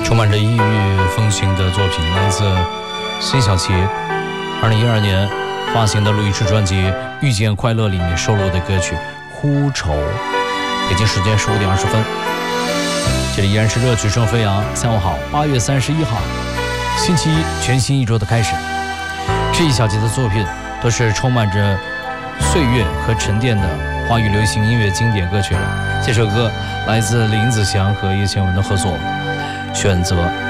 充满着异域风情的作品，来自辛晓琪2012年发行的录音室专辑《遇见快乐》里面收录的歌曲《呼愁》。北京时间15点20分，这里依然是热曲声飞扬。下午好，8月31号，星期一，全新一周的开始。这一小节的作品都是充满着岁月和沉淀的华语流行音乐经典歌曲了。这首歌来自林子祥和叶倩文的合作，选择。